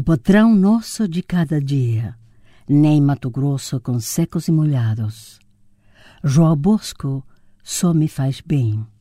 patrão nosso de cada dia, nem Mato Grosso com secos e molhados. João Bosco só me faz bem.